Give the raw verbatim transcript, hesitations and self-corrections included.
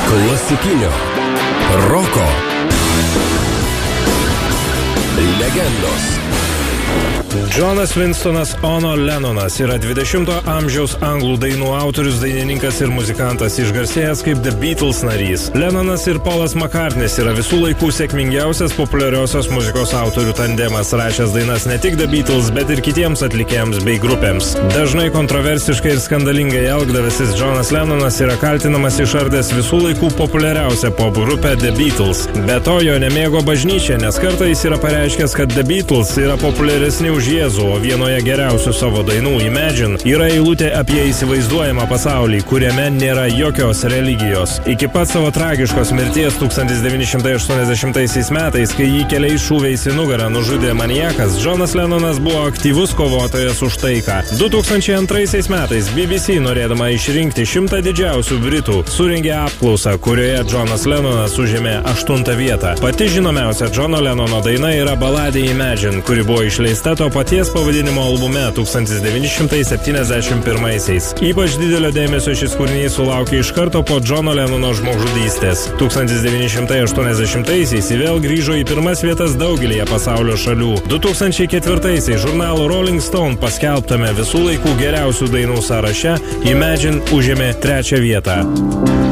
Klasikinio roko legendos. Džonas Winstonas Ono Lennonas yra dvidešimto amžiaus anglų dainų autorius, dainininkas ir muzikantas, išgarsėjęs kaip The Beatles narys. Lennonas ir Paulas McCartney's yra visų laikų sėkmingiausias populiariosios muzikos autorių tandemas, rašęs dainas ne tik The Beatles, bet ir kitiems atlikėjams bei grupėms. Dažnai kontroversiškai ir skandalingai elgdavasis Džonas Lennonas yra kaltinamas išardęs visų laikų populiariausią pop grupę The Beatles. Be to jo nemėgo bažnyčia, nes kartą jis yra pareiškęs, kad The Beatles yra populiaresni už Jėzų, o vienoje geriausių savo dainų Imagine yra eilutė apie įsivaizduojamą pasaulį, kuriame nėra jokios religijos. Iki pat savo tragiškos mirties tūkstantis devyni šimtai aštuoniasdešimtaisiais metais, kai jį keliais šūviais į nugarą nužudė maniakas, Džonas Lennonas buvo aktyvus kovotojas už taiką. du tūkstančiai antraisiais metais B B C, norėdama išrinkti šimtą didžiausių Britų, surengė apklausą, kurioje Džonas Lennonas užėmė aštuntą vietą. Pati žinomiausia Džono Lennono daina yra baladė Imagine, kuri buvo išleista to paties pavadinimo albume tūkstantis devyni šimtai septyniasdešimt pirmaisiais. Ypač didelio dėmesio šis kūrinys sulaukė iš karto po Džono Lennono žmogžudystės. tūkstantis devyni šimtai aštuoniasdešimtaisiais jis vėl grįžo į pirmas vietas daugelyje pasaulio šalių. du tūkstančiai ketvirtaisiais žurnalo Rolling Stone paskelbtame visų laikų geriausių dainų sąraše Imagine užėmė trečią vietą.